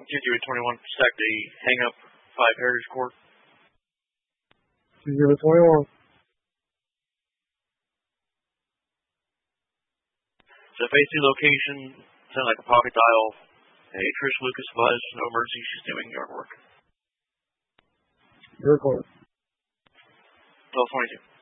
2-0-21, stack the hang up 5 Heritage Court. 2-0-21. So phase 2 location, sound like a pocket dial. Hey, Trish Lucas advised no emergency, she's doing yard work. Your court. 12-22.